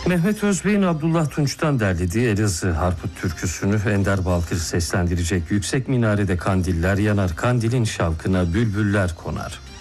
Mehmet Özbey'in Abdullah Tunç'tan derlediği Elazığ Harput türküsünü Ender Balkır seslendirecek. Yüksek minarede kandiller yanar, kandilin şavkına bülbüller konar.